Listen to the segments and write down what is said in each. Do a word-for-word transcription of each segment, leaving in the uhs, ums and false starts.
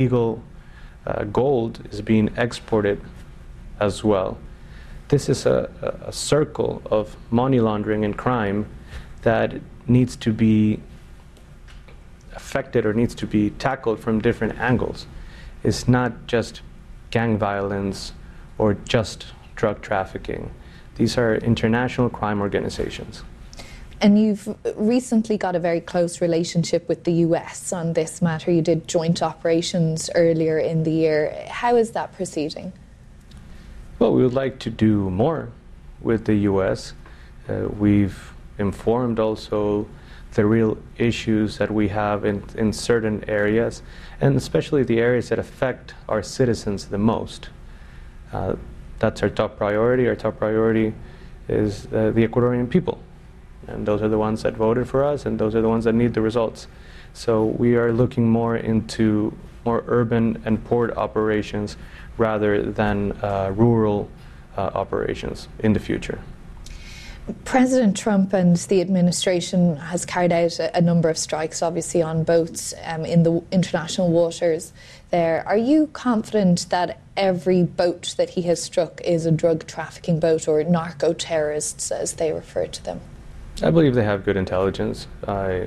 illegal uh, gold is being exported as well. This is a, a circle of money laundering and crime that needs to be affected or needs to be tackled from different angles. It's not just gang violence or just drug trafficking. These are international crime organizations. And you've recently got a very close relationship with the U S on this matter. You did joint operations earlier in the year. How is that proceeding? Well, we would like to do more with the U S. Uh, we've informed also the real issues that we have in, in certain areas, and especially the areas that affect our citizens the most. Uh, that's our top priority. Our top priority is uh, the Ecuadorian people. And those are the ones that voted for us, and those are the ones that need the results. So we are looking more into more urban and port operations rather than uh, rural uh, operations in the future. President Trump and the administration has carried out a, a number of strikes, obviously, on boats um, in the international waters there. Are you confident that every boat that he has struck is a drug trafficking boat, or narco-terrorists, as they refer to them? I believe they have good intelligence. I,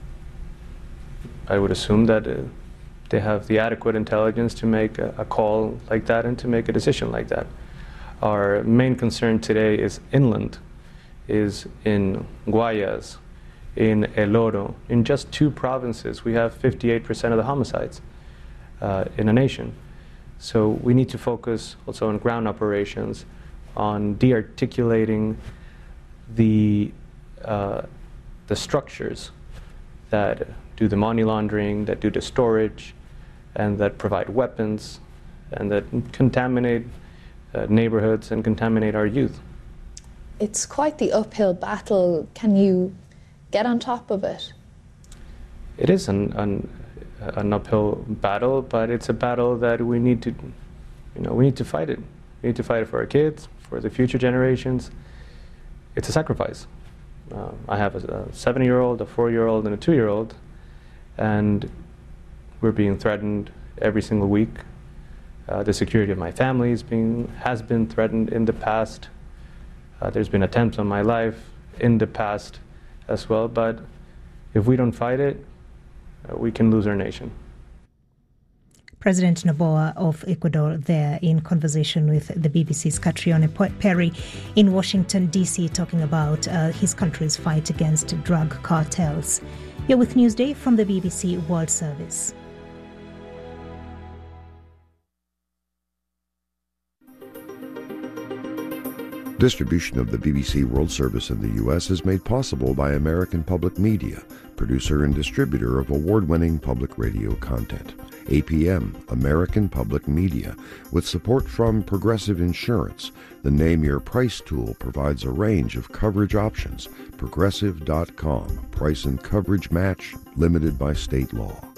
I would assume that uh, they have the adequate intelligence to make a, a call like that and to make a decision like that. Our main concern today is inland, is in Guayas, in El Oro. In just two provinces, we have fifty-eight percent of the homicides uh, in a nation. So we need to focus also on ground operations, on de-articulating the Uh, the structures that do the money laundering, that do the storage, and that provide weapons, and that contaminate uh, neighborhoods and contaminate our youth. It's quite the uphill battle. Can you get on top of it? It is an, an, an uphill battle, but it's a battle that we need to, you know, we need to fight it. We need to fight it for our kids, for the future generations. It's a sacrifice. Uh, I have a, a seven-year-old, a four-year-old, and a two-year-old, and we're being threatened every single week. Uh, the security of my family is being, has been threatened in the past. Uh, there's been attempts on my life in the past as well, but if we don't fight it, uh, we can lose our nation. President Noboa of Ecuador there in conversation with the B B C's Catriona Perry in Washington, D C, talking about uh, his country's fight against drug cartels. You're with Newsday from the B B C World Service. Distribution of the B B C World Service in the U S is made possible by American Public Media, producer and distributor of award-winning public radio content. A P M, American Public Media, with support from Progressive Insurance. The Name Your Price tool provides a range of coverage options. Progressive dot com. Price and coverage match limited by state law.